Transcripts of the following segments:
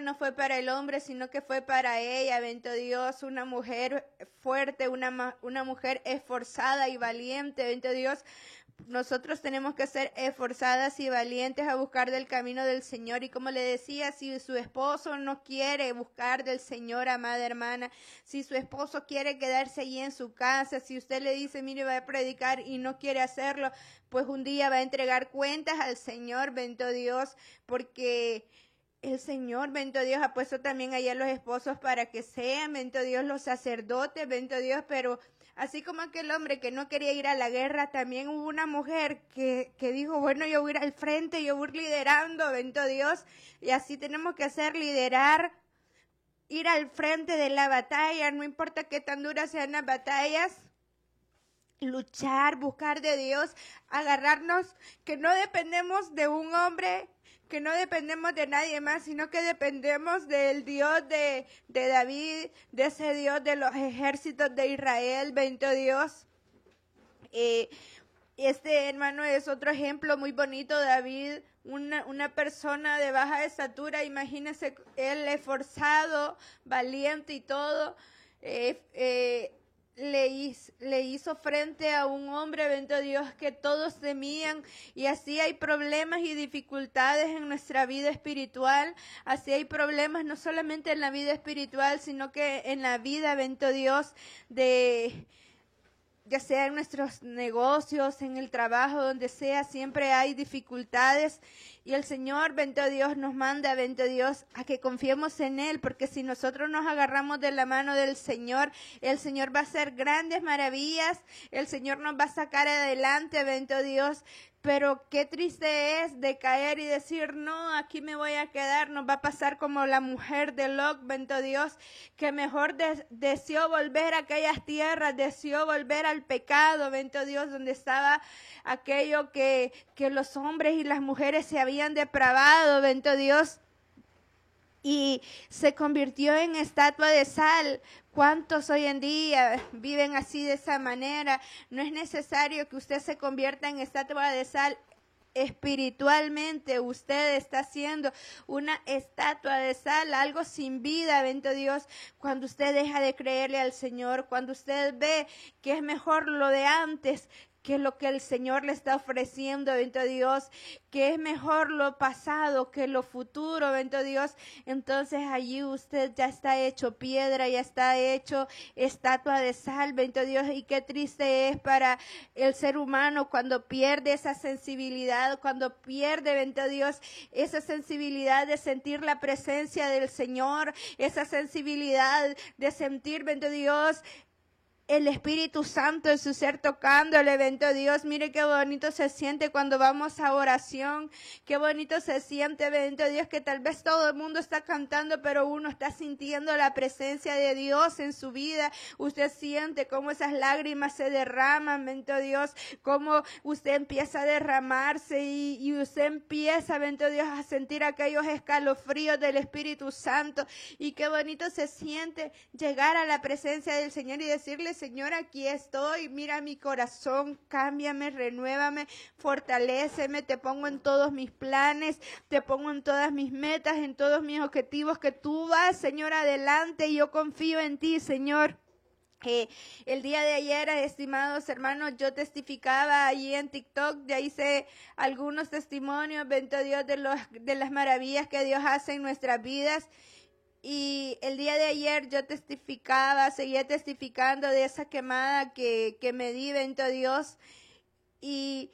no fue para el hombre, sino que fue para ella, bendito Dios, una mujer fuerte, una mujer esforzada y valiente, bendito Dios. Nosotros tenemos que ser esforzadas y valientes a buscar del camino del Señor. Y como le decía, si su esposo no quiere buscar del Señor, amada hermana, si su esposo quiere quedarse allí en su casa, si usted le dice, mire, va a predicar y no quiere hacerlo, pues un día va a entregar cuentas al Señor, bendito Dios, porque el Señor, bendito Dios, ha puesto también allá a los esposos para que sean, bendito Dios, los sacerdotes, bendito Dios, pero así como aquel hombre que no quería ir a la guerra, también hubo una mujer que dijo, bueno, yo voy a ir al frente, yo voy a ir liderando, bendito Dios, y así tenemos que hacer, liderar, ir al frente de la batalla, no importa qué tan duras sean las batallas, luchar, buscar de Dios, agarrarnos, que no dependemos de un hombre, que no dependemos de nadie más, sino que dependemos del Dios de David, de ese Dios de los ejércitos de Israel, bendito Dios. Este hermano es otro ejemplo muy bonito, David, una persona de baja estatura, imagínense, él esforzado, valiente y todo, le hizo frente a un hombre, bendito Dios, que todos temían, y así hay problemas y dificultades en nuestra vida espiritual, así hay problemas no solamente en la vida espiritual, sino que en la vida, bendito Dios, ya sea en nuestros negocios, en el trabajo, donde sea, siempre hay dificultades. Y el Señor, bendito Dios, nos manda, bendito Dios, a que confiemos en Él, porque si nosotros nos agarramos de la mano del Señor, el Señor va a hacer grandes maravillas, el Señor nos va a sacar adelante, bendito Dios. Pero qué triste es de caer y decir, no, aquí me voy a quedar, nos va a pasar como la mujer de Lot, bendito Dios, que mejor deseó volver a aquellas tierras, deseó volver al pecado, bendito Dios, donde estaba aquello que los hombres y las mujeres se habían depravado, bendito Dios, y se convirtió en estatua de sal. ¿Cuántos hoy en día viven así de esa manera? No es necesario que usted se convierta en estatua de sal. Espiritualmente usted está siendo una estatua de sal, algo sin vida, bendito Dios, cuando usted deja de creerle al Señor, cuando usted ve que es mejor lo de antes que lo que el Señor le está ofreciendo, bendito Dios, que es mejor lo pasado que lo futuro, bendito Dios, entonces allí usted ya está hecho piedra, ya está hecho estatua de sal, bendito Dios, y qué triste es para el ser humano cuando pierde esa sensibilidad, cuando pierde, bendito Dios, esa sensibilidad de sentir la presencia del Señor, esa sensibilidad de sentir, bendito Dios, el Espíritu Santo en su ser tocándole, bendito Dios. Mire qué bonito se siente cuando vamos a oración, qué bonito se siente, bendito Dios, que tal vez todo el mundo está cantando, pero uno está sintiendo la presencia de Dios en su vida. Usted siente cómo esas lágrimas se derraman, bendito Dios, cómo usted empieza a derramarse y usted empieza, bendito Dios, a sentir aquellos escalofríos del Espíritu Santo. Y qué bonito se siente llegar a la presencia del Señor y decirle, Señor, aquí estoy, mira mi corazón, cámbiame, renuévame, fortaléceme, te pongo en todos mis planes, te pongo en todas mis metas, en todos mis objetivos, que tú vas, Señor, adelante, y yo confío en ti, Señor. El día de ayer, estimados hermanos, yo testificaba allí en TikTok, ya hice algunos testimonios, bendito Dios, de las maravillas que Dios hace en nuestras vidas. Y el día de ayer yo testificaba, seguía testificando de esa quemada que me di, bendito Dios. Y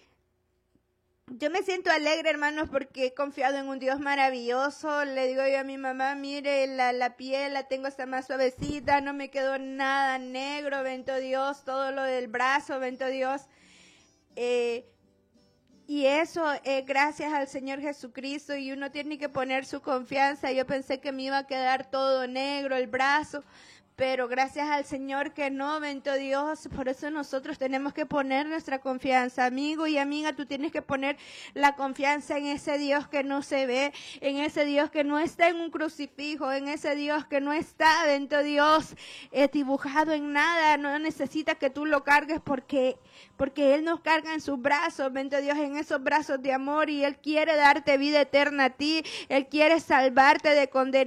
yo me siento alegre, hermanos, porque he confiado en un Dios maravilloso. Le digo yo a mi mamá, mire, la piel la tengo hasta más suavecita, no me quedó nada negro, bendito Dios, todo lo del brazo, bendito Dios. Y eso es gracias al Señor Jesucristo, y uno tiene que poner su confianza. Yo pensé que me iba a quedar todo negro el brazo, pero gracias al Señor que no, bendito Dios. Por eso nosotros tenemos que poner nuestra confianza. Amigo y amiga, tú tienes que poner la confianza en ese Dios que no se ve, en ese Dios que no está en un crucifijo, en ese Dios que no está, bendito Dios, dibujado en nada. No necesita que tú lo cargues porque Él nos carga en sus brazos, bendito Dios, en esos brazos de amor, y Él quiere darte vida eterna a ti. Él quiere salvarte de condenación.